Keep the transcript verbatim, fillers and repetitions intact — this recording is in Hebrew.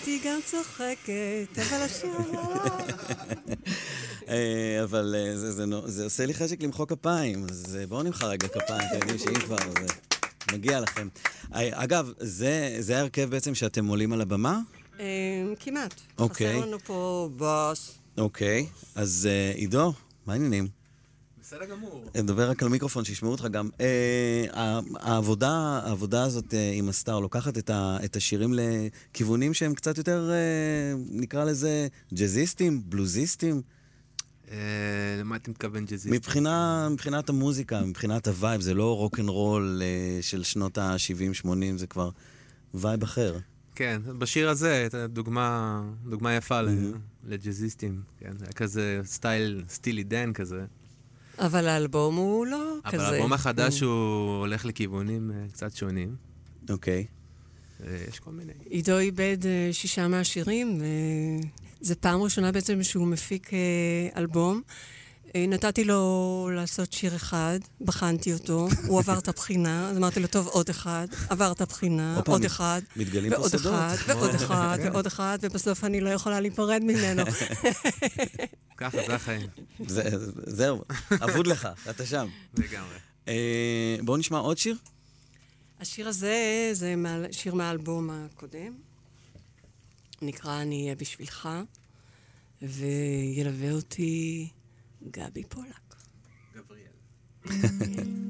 הייתי גם צוחקת, אבל השיר אה, אבל אה, זה- זה נו- זה עושה לי חשק למחוא כפיים, אז אה, בואו נמחא רגע כפיים, אתם יודעים שאם כבר, זה מגיע לכם. אה, אגב, זה זה ההרכב בעצם שאתם עולים על הבמה? אה, כמעט. אוקיי. חסר לנו פה בוס. אוקיי, אז אה, עידו, מה העניינים? בסדר גמור. נדבר רק על מיקרופון, שישמעו אותך גם. אה, ה- העבודה, העבודה הזאת אה, עם הסטאר לוקחת את, ה, את השירים לכיוונים שהם קצת יותר, אה, נקרא לזה, ג'אזיסטים, בלוזיסטים. אה, למה אתה מתכוון ג'אזיסט? מבחינה, מבחינת המוזיקה, מבחינת הווייב, זה לא רוק'נ'רול אה, של שנות ה-שבעים שמונים, זה כבר וייב אחר. כן, בשיר הזה, הייתה דוגמה, דוגמה יפה ל- לג'אזיסטים. כן, זה היה כזה סטייל, סטילי דן כזה. אבל האלבום הוא לא אבל כזה. האלבום החדש הוא הולך לכיוונים אה, קצת שונים. אוקיי. אה, יש כל מיני. עידו איבד אה, שישה מהשירים, וזו פעם ראשונה בעצם שהוא מפיק אה, אלבום. אה, נתתי לו לעשות שיר אחד, בחנתי אותו, הוא עבר את הבחינה, אז אמרתי לו, טוב, עוד אחד, עבר את הבחינה, הופה, עוד מת- אחד, מתגלים פה ועוד סודות. אחד, ועוד אחד, ועוד אחד, ובסוף אני לא יכולה להיפרד ממנו. ככה, זה החיים. זה- זהו, אבוד לך, אתה שם. לגמרי. אה, בואו נשמע עוד שיר. השיר הזה, זה מה- שיר מהאלבום הקודם, נקרא אני אהיה בשבילך, וילווה אותי גבי פולק. גבריאל.